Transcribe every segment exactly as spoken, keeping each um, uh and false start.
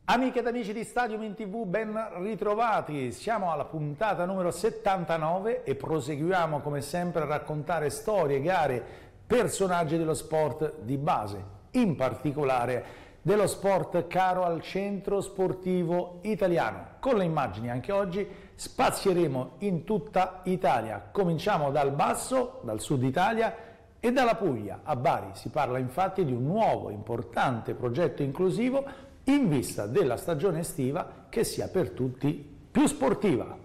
Amiche ed amici di Stadium in tivù, ben ritrovati. Siamo alla puntata numero settantanove e proseguiamo come sempre a raccontare storie, gare, personaggi dello sport di base, in particolare dello sport caro al centro sportivo italiano. Con le immagini anche oggi spazieremo in tutta Italia. Cominciamo dal basso, dal sud Italia e dalla Puglia. A Bari si parla infatti di un nuovo importante progetto inclusivo in vista della stagione estiva che sia per tutti più sportiva.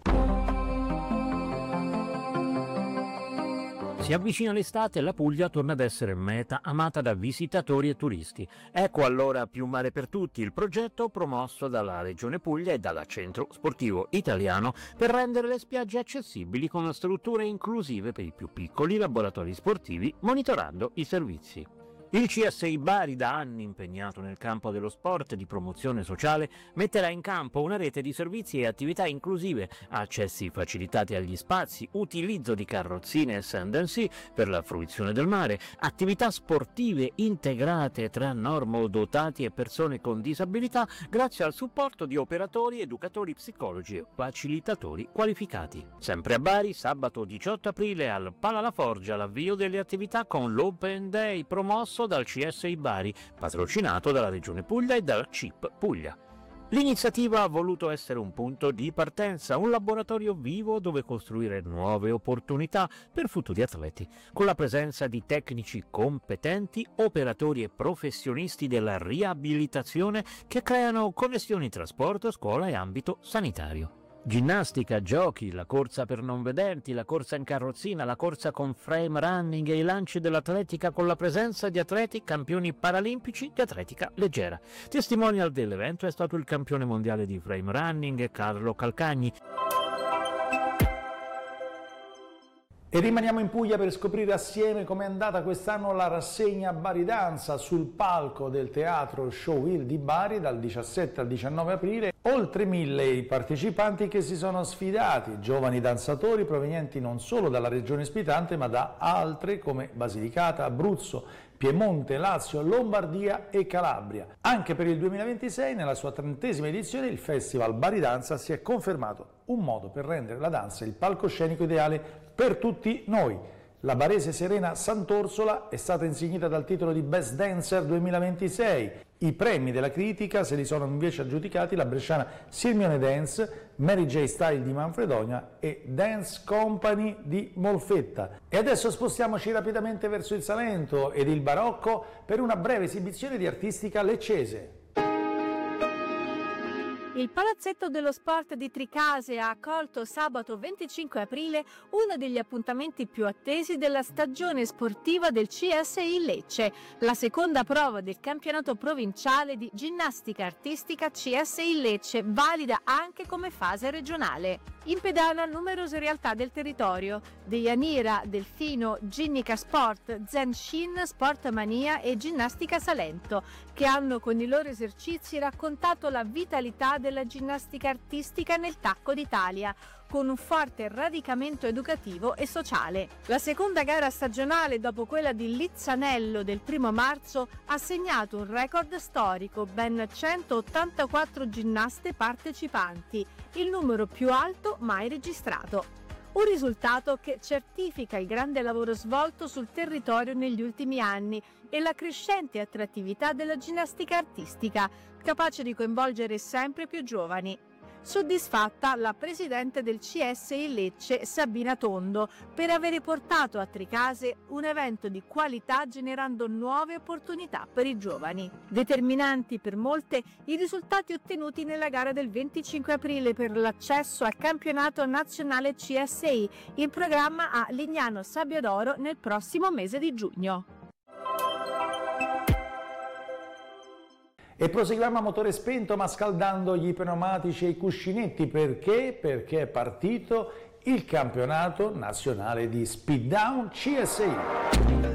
Si avvicina l'estate e la Puglia torna ad essere meta amata da visitatori e turisti. Ecco allora Più Mare per Tutti, il progetto promosso dalla Regione Puglia e dal Centro Sportivo Italiano per rendere le spiagge accessibili con strutture inclusive per i più piccoli, laboratori sportivi, monitorando i servizi. Il C S I Bari, da anni impegnato nel campo dello sport e di promozione sociale, metterà in campo una rete di servizi e attività inclusive, accessi facilitati agli spazi, utilizzo di carrozzine e sand and sea per la fruizione del mare, attività sportive integrate tra normodotati e persone con disabilità grazie al supporto di operatori, educatori, psicologi e facilitatori qualificati. Sempre a Bari, sabato diciotto aprile al Pala La Forgia, l'avvio delle attività con l'Open Day promosso dal C S I Bari, patrocinato dalla Regione Puglia e dal C I P Puglia. L'iniziativa ha voluto essere un punto di partenza, un laboratorio vivo dove costruire nuove opportunità per futuri atleti, con la presenza di tecnici competenti, operatori e professionisti della riabilitazione che creano connessioni tra sport, scuola e ambito sanitario. Ginnastica, giochi, la corsa per non vedenti, la corsa in carrozzina, la corsa con frame running e i lanci dell'atletica con la presenza di atleti campioni paralimpici di atletica leggera. Testimonial dell'evento è stato il campione mondiale di frame running Carlo Calcagni. E rimaniamo in Puglia per scoprire assieme com'è andata quest'anno la rassegna Bari Danza sul palco del teatro Showville di Bari dal diciassette al diciannove aprile. Oltre mille i partecipanti che si sono sfidati, giovani danzatori provenienti non solo dalla regione ospitante ma da altre come Basilicata, Abruzzo, Piemonte, Lazio, Lombardia e Calabria. Anche per il duemilaventisei, nella sua trentesima edizione, il Festival Bari Danza si è confermato un modo per rendere la danza il palcoscenico ideale per tutti noi. La barese Serena Sant'Orsola è stata insignita dal titolo di Best Dancer duemilaventisei. I premi della critica se li sono invece aggiudicati la bresciana Sirmione Dance, Mary J. Style di Manfredonia e Dance Company di Molfetta. E adesso spostiamoci rapidamente verso il Salento ed il Barocco per una breve esibizione di artistica leccese. Il Palazzetto dello Sport di Tricase ha accolto sabato venticinque aprile uno degli appuntamenti più attesi della stagione sportiva del C S I Lecce, la seconda prova del campionato provinciale di ginnastica artistica C S I Lecce, valida anche come fase regionale. In pedana numerose realtà del territorio, Deianira, Delfino, Ginnica Sport, Zen Shin, Sport Mania e Ginnastica Salento, che hanno con i loro esercizi raccontato la vitalità della ginnastica artistica nel Tacco d'Italia, con un forte radicamento educativo e sociale. La seconda gara stagionale, dopo quella di Lizzanello del primo marzo, ha segnato un record storico, ben centottantaquattro ginnaste partecipanti, il numero più alto mai registrato. Un risultato che certifica il grande lavoro svolto sul territorio negli ultimi anni e la crescente attrattività della ginnastica artistica, capace di coinvolgere sempre più giovani. Soddisfatta la presidente del C S I Lecce, Sabina Tondo, per avere portato a Tricase un evento di qualità generando nuove opportunità per i giovani. Determinanti per molte i risultati ottenuti nella gara del venticinque aprile per l'accesso al campionato nazionale C S I, in programma a Lignano Sabbiadoro nel prossimo mese di giugno. E proseguiamo a motore spento ma scaldando gli pneumatici e i cuscinetti. Perché? Perché è partito il campionato nazionale di Speed Down C S I.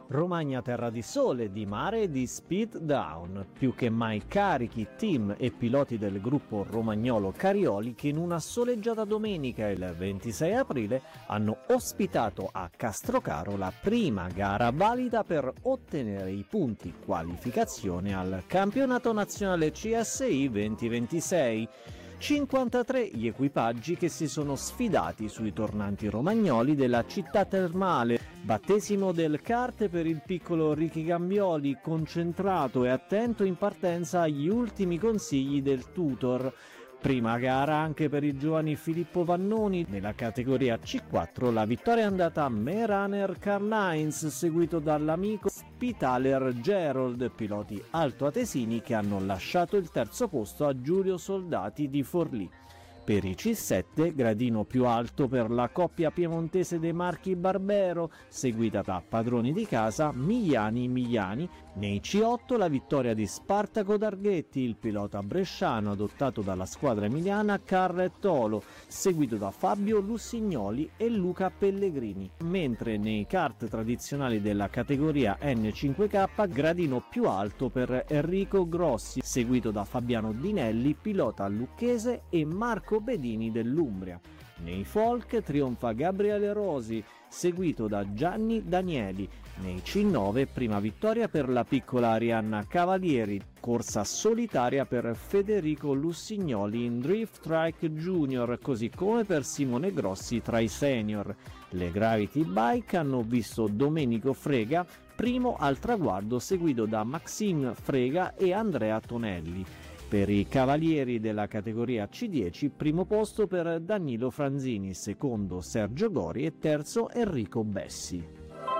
Romagna terra di sole, di mare e di speed down. Più che mai carichi team e piloti del gruppo romagnolo Carioli che in una soleggiata domenica il ventisei aprile hanno ospitato a Castrocaro la prima gara valida per ottenere i punti qualificazione al campionato nazionale C S I duemilaventisei. cinquantatré gli equipaggi che si sono sfidati sui tornanti romagnoli della città termale. Battesimo del kart per il piccolo Ricky Gambioli, concentrato e attento in partenza agli ultimi consigli del tutor. Prima gara anche per i giovani Filippo Vannoni. Nella categoria C quattro la vittoria è andata a Meraner Karl-Heinz, seguito dall'amico Spitaler Gerold, piloti altoatesini che hanno lasciato il terzo posto a Giulio Soldati di Forlì. Per i C sette, gradino più alto per la coppia piemontese dei Marchi Barbero, seguita da padroni di casa Migliani Migliani. Nei C otto la vittoria di Spartaco Darghetti, il pilota bresciano adottato dalla squadra emiliana Carrettolo, seguito da Fabio Lussignoli e Luca Pellegrini. Mentre nei kart tradizionali della categoria N cinque K, gradino più alto per Enrico Grossi, seguito da Fabiano Dinelli, pilota lucchese, e Marco Bedini dell'Umbria. Nei folk trionfa Gabriele Rosi, seguito da Gianni Danieli. Nei C nove prima vittoria per la piccola Arianna Cavalieri, corsa solitaria per Federico Lussignoli in Drift Trike Junior, così come per Simone Grossi tra i senior. Le Gravity Bike hanno visto Domenico Frega primo al traguardo, seguito da Maxime Frega e Andrea Tonelli. Per i cavalieri della categoria C dieci, primo posto per Danilo Franzini, secondo Sergio Gori e terzo Enrico Bessi.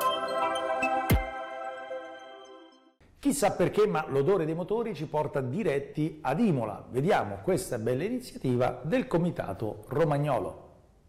Chissà perché, ma l'odore dei motori ci porta diretti ad Imola. Vediamo questa bella iniziativa del Comitato Romagnolo.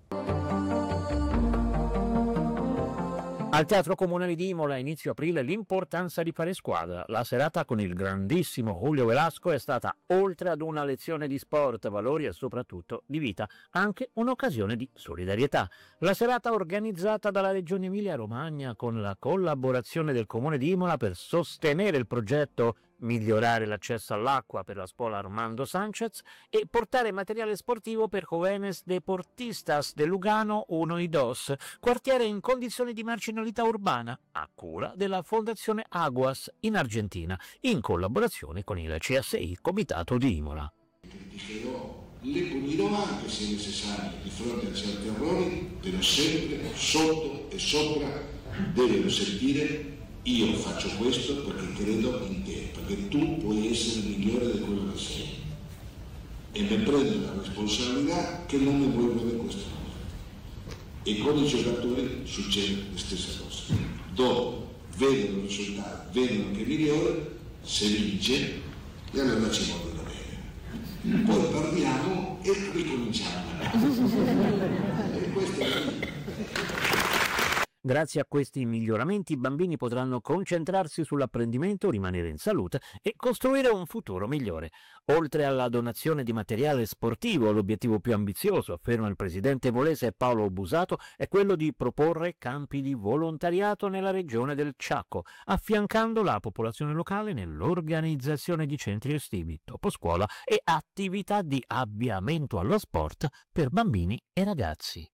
Al Teatro Comunale di Imola a inizio aprile l'importanza di fare squadra. La serata con il grandissimo Julio Velasco è stata, oltre ad una lezione di sport, valori e soprattutto di vita, anche un'occasione di solidarietà. La serata organizzata dalla Regione Emilia-Romagna con la collaborazione del Comune di Imola per sostenere il progetto migliorare l'accesso all'acqua per la scuola Armando Sanchez e portare materiale sportivo per Jóvenes Deportistas de Lugano uno y dos, quartiere in condizioni di marginalità urbana, a cura della Fondazione Aguas in Argentina, in collaborazione con il C S I Comitato di Imola. Criticherò, le punirò anche se necessario di fronte a certi errori, però sempre sotto e sopra devono sentire: io faccio questo perché credo in te, perché tu puoi essere migliore di quello che sei, e mi prendo la responsabilità che non mi vuoi bene questo lavoro. E con i giocatori succede la stessa cosa. Dopo vedono il risultato, vedono che è migliore, se vince, e allora ci vogliono bene. Poi parliamo e ricominciamo. E questo è la vita. Grazie a questi miglioramenti i bambini potranno concentrarsi sull'apprendimento, rimanere in salute e costruire un futuro migliore. Oltre alla donazione di materiale sportivo, l'obiettivo più ambizioso, afferma il presidente volese Paolo Busato, è quello di proporre campi di volontariato nella regione del Ciacco, affiancando la popolazione locale nell'organizzazione di centri estivi, dopo scuola e attività di avviamento allo sport per bambini e ragazzi.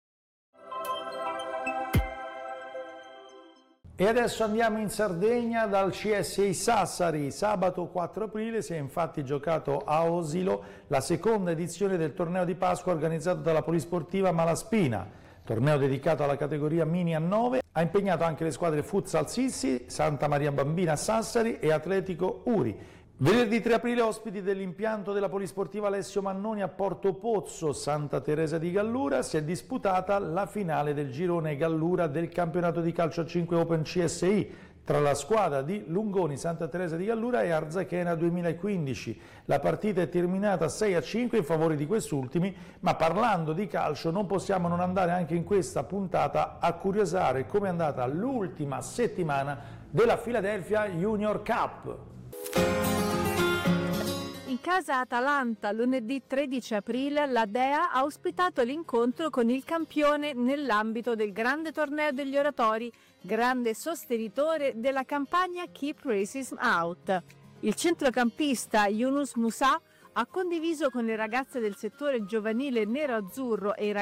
E adesso andiamo in Sardegna dal C S I Sassari. Sabato quattro aprile si è infatti giocato a Osilo la seconda edizione del torneo di Pasqua organizzato dalla Polisportiva Malaspina. Torneo dedicato alla categoria mini a nove, ha impegnato anche le squadre Futsal Sissi, Santa Maria Bambina Sassari e Atletico Uri. Venerdì tre aprile ospiti dell'impianto della Polisportiva Alessio Mannoni a Porto Pozzo, Santa Teresa di Gallura, si è disputata la finale del girone Gallura del campionato di calcio a cinque Open C S I tra la squadra di Lungoni Santa Teresa di Gallura e Arzachena duemilaquindici. La partita è terminata sei a cinque in favore di quest'ultimi, ma parlando di calcio non possiamo non andare anche in questa puntata a curiosare come è andata l'ultima settimana della Philadelphia Junior Cup. In casa Atalanta lunedì tredici aprile la Dea ha ospitato l'incontro con il campione nell'ambito del grande torneo degli oratori, grande sostenitore della campagna Keep Racism Out. Il centrocampista Yunus Musah ha condiviso con le ragazze del settore giovanile nero-azzurro e i